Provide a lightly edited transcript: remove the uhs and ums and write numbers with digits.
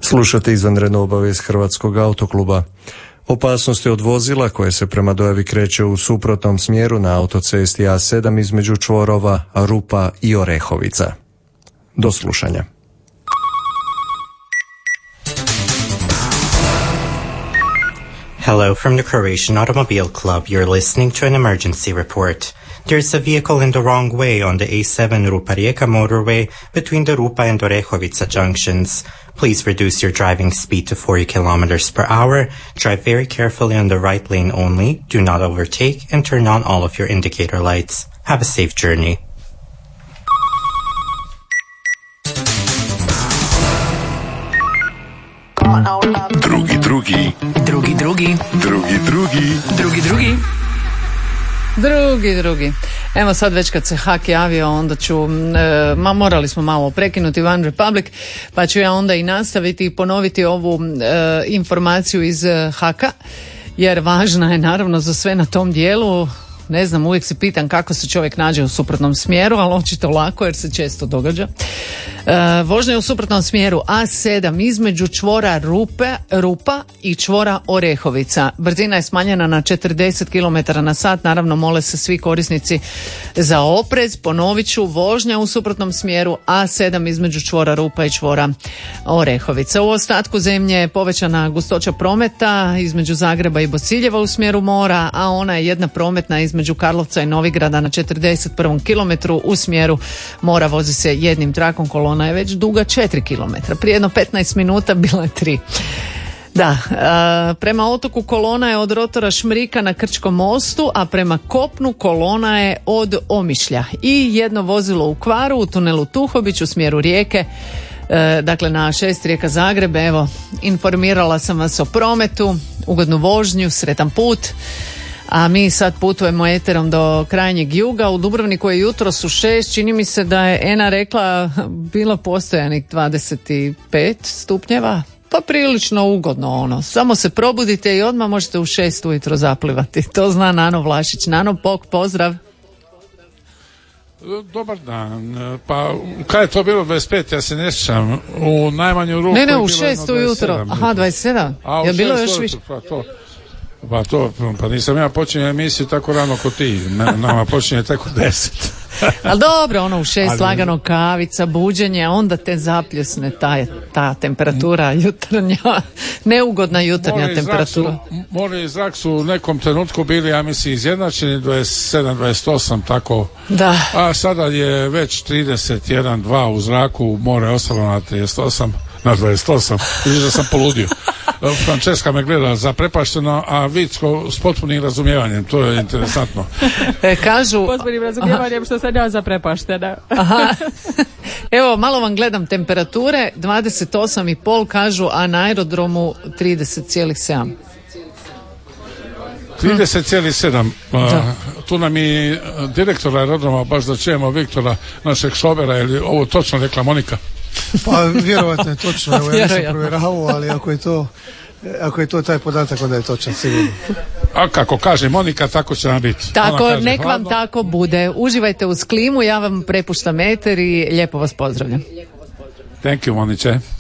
Slušate izvanrednu obavijest Hrvatskog autokluba. Opasnosti od vozila koje se prema dojavi kreće u suprotnom smjeru na autocesti A7 između čvorova Rupa i Orehovica. Do slušanja. Hello from the Croatian Automobile Club. You're listening to an emergency report. There's a vehicle in the wrong way on the A7 Rupa-Rijeka motorway between the Rupa and Orehovica junctions. Please reduce your driving speed to 40 kilometers per hour. Drive very carefully on the right lane only. Do not overtake and turn on all of your indicator lights. Have a safe journey. Drugi. Evo sad već kad se Hak javio, onda ću, morali smo malo prekinuti One Republic, pa ću ja onda i nastaviti i ponoviti ovu informaciju iz Haka, jer važna je naravno za sve na tom dijelu. Ne znam, uvijek se pitam kako se čovjek nađe u suprotnom smjeru, ali očito lako jer se često događa. Vožnja je u suprotnom smjeru A7 između čvora Rupa i čvora Orehovica. Brzina je smanjena na 40 km na sat. Naravno, mole se svi korisnici za oprez. Ponovit ću, vožnja u suprotnom smjeru A7 između čvora Rupa i čvora Orehovica. U ostatku zemlje je povećana gustoća prometa između Zagreba i Bosiljeva u smjeru mora, a ona je jedna prometna između Karlovca i Novigrada na 41. kilometru u smjeru mora. Vozi se jednim trakom, kolona je već duga 4 km. Prije jedno 15 minuta bila je 3. Da, prema otoku kolona je od rotora Šmrika na Krčkom mostu, a prema kopnu kolona je od Omišlja. I jedno vozilo u kvaru u tunelu Tuhobić u smjeru Rijeke, dakle na 6 Rijeka Zagreb. Evo, informirala sam vas o prometu, ugodnu vožnju, sretan put. A mi sad putujemo eterom do krajnjeg juga. U Dubrovniku je jutros u 6, čini mi se da je Ena rekla bilo postojanih 25 stupnjeva. Pa prilično ugodno ono. Samo se probudite i odmah možete u 6 ujutro zaplivati. To zna Nano Vlašić. Nano, pozdrav. Dobar dan. Pa kada je to bilo 25, ja se ne sjećam. U najmanju ruku Ne, u 6 ujutro. Aha, 27. Je bilo još više? Pa nisam ja počinio emisiju tako rano ko ti. Nama počinje tako 10. Ali dobro, ono u 6 lagano kavica, buđenje, onda te zapljusne ta temperatura jutarnja, neugodna jutarnja temperatura. More i zrak su u nekom trenutku bili, ja mislim, izjednačeni 27-28, tako. Da. A sada je već 31-2 u zraku, more ostalo na 38. Na 28, vidiš da sam poludio. Francesca me gleda zaprepašteno, a Vicko s potpunim razumijevanjem, to je interesantno. Kažu... Potpunim razumijevanjem što sam ja zaprepaštena. Aha. Evo, malo vam gledam temperature, 28,5 kažu, a na aerodromu 30,7. 30,7. Tu nam i direktor aerodroma, baš da čujemo Viktora, našeg sobera, je li ovo točno rekla Monika? Pa vjerovatno je točno, evo ja nisam provjeravao, ali ako je to taj podatak, onda je točan sigurno. A kako kaže Monika, tako će nam biti. Tako, nek vam tako bude. Uživajte uz klimu, ja vam prepuštam eter i lijepo vas pozdravljam. Thank you, Moniče.